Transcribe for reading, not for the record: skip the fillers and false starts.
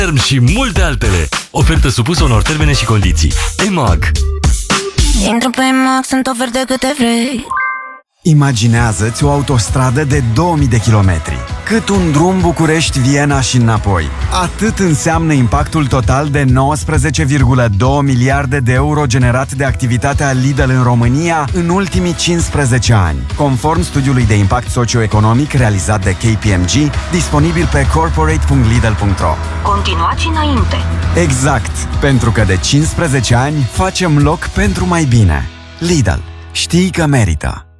și multe altele. Ofertă supusă unor termene și condiții. EMAG. Intru pe EMAG, sunt oferte câte vrei. Imaginează-ți o autostradă de 2000 de kilometri. Cât un drum București-Viena și înapoi. Atât înseamnă impactul total de 19,2 miliarde de euro generat de activitatea Lidl în România în ultimii 15 ani, conform studiului de impact socioeconomic realizat de KPMG, disponibil pe corporate.lidl.ro. Continuați înainte. Exact, pentru că de 15 ani facem loc pentru mai bine. Lidl. Știi că merită.